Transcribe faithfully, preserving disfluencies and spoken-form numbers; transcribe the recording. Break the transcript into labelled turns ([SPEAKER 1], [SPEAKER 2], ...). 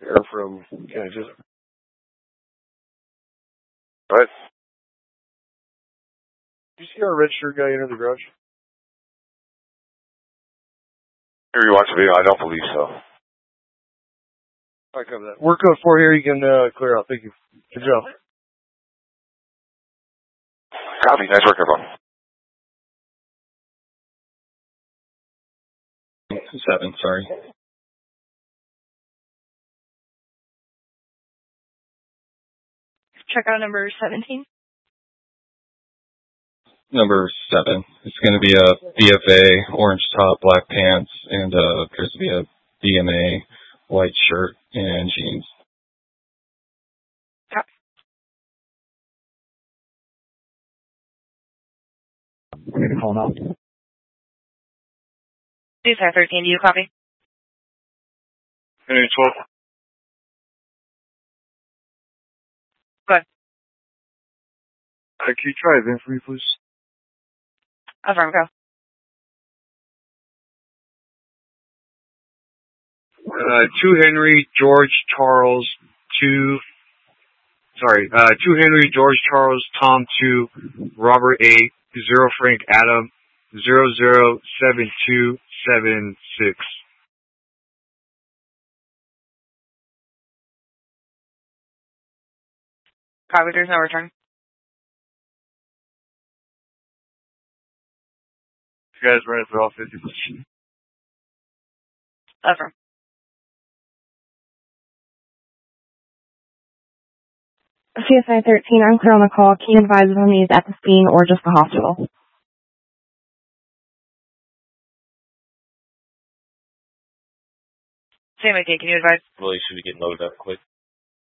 [SPEAKER 1] Air from, can I just...
[SPEAKER 2] What?
[SPEAKER 1] Did you see our red shirt guy enter the garage?
[SPEAKER 2] Here you watch the video? I don't believe so.
[SPEAKER 1] I cover that. We're code four here. You can uh, clear out. Thank you. Good job.
[SPEAKER 2] Copy. Nice work, everyone.
[SPEAKER 3] Seven, sorry.
[SPEAKER 4] Check out number seventeen.
[SPEAKER 3] Number seven. It's going to be a B F A, orange top, black pants, and uh, appears to be a B M A, white shirt and jeans.
[SPEAKER 4] Copy.
[SPEAKER 5] I'm going to call now.
[SPEAKER 4] Please have thirteen. Do you copy?
[SPEAKER 2] Henry twelve.
[SPEAKER 4] Go ahead.
[SPEAKER 1] Uh, can you try event for me, please?
[SPEAKER 4] Affirm, go.
[SPEAKER 1] Uh, two Henry, George Charles, two, sorry, uh, two Henry, George Charles, Tom two, Robert eight, zero Frank Adam, zero zero seven two seven six.
[SPEAKER 4] Copy, there's no return.
[SPEAKER 1] You guys run it for all fifty percent.
[SPEAKER 4] Affirm.
[SPEAKER 6] C S I thirteen, I'm clear on the call. Can you advise if I'm needed at the scene or just the hospital?
[SPEAKER 4] Same idea. Can you advise?
[SPEAKER 7] Really should be getting loaded up quick.